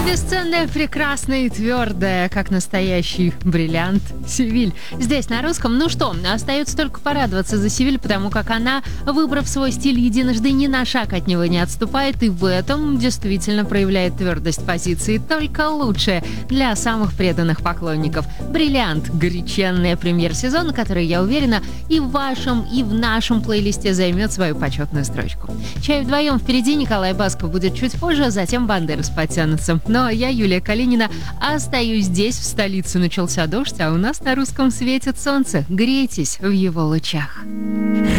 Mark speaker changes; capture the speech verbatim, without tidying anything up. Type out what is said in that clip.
Speaker 1: Бесценная, прекрасная и твердая, как настоящий бриллиант, Севиль. Здесь на русском. Ну что, остается только порадоваться за Севиль, потому как она, выбрав свой стиль единожды, ни на шаг от него не отступает, и в этом действительно проявляет твердость позиции. Только лучшее для самых преданных поклонников. Бриллиант. Горяченная премьер-сезона, который, я уверена, и в вашем, и в нашем плейлисте займет свою почетную строчку. Чай вдвоем впереди, Николай Басков будет чуть позже, а затем Бандерас подтянутся. Ну а я, Юлия Калинина, остаюсь здесь, в столице начался дождь, а у нас на русском светит солнце. Грейтесь в его лучах.